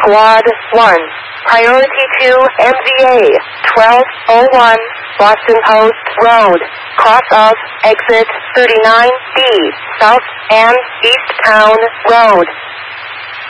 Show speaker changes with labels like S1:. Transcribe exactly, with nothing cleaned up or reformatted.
S1: Squad one. Priority to M V A twelve oh one Boston Post Road. Cross of exit thirty-nine B South and East Town Road.